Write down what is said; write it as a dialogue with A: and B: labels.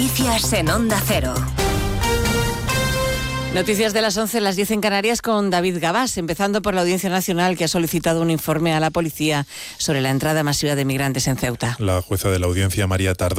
A: Noticias en Onda Cero.
B: Noticias de las 11, las 10 en Canarias con David Gabás, empezando por la Audiencia Nacional que ha solicitado un informe a la policía sobre la entrada masiva de migrantes en Ceuta.
C: La jueza de la Audiencia, María Tardó,